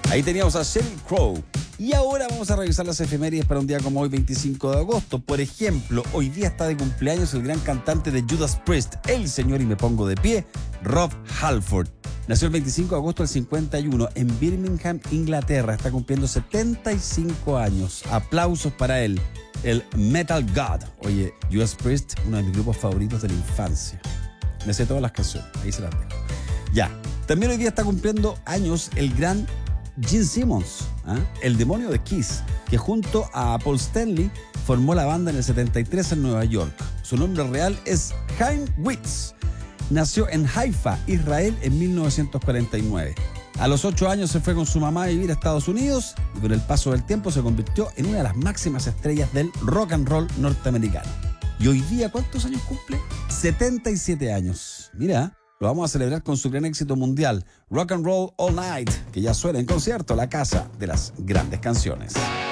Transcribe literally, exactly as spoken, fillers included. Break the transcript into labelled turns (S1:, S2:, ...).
S1: Ahí teníamos a Sheryl Crow. Y ahora vamos a revisar las efemérides para un día como hoy, veinticinco de agosto. Por ejemplo, hoy día está de cumpleaños el gran cantante de Judas Priest, el señor, y me pongo de pie, Rob Halford. Nació el veinticinco de agosto del cincuenta y uno en Birmingham, Inglaterra. Está cumpliendo setenta y cinco años. Aplausos para él, el Metal God. Oye, Judas Priest, uno de mis grupos favoritos de la infancia. Me sé todas las canciones, ahí se las dejo. Ya, también hoy día está cumpliendo años el gran Gene Simmons, ¿eh? el demonio de Kiss, que junto a Paul Stanley formó la banda en el setenta y tres en Nueva York. Su nombre real es Chaim Weitz. Nació en Haifa, Israel, en mil novecientos cuarenta y nueve. A los ocho años se fue con su mamá a vivir a Estados Unidos y con el paso del tiempo se convirtió en una de las máximas estrellas del rock and roll norteamericano. Y hoy día, ¿cuántos años cumple? setenta y siete años. Mira, lo vamos a celebrar con su gran éxito mundial, Rock and Roll All Night, que ya suena en concierto, la casa de las grandes canciones.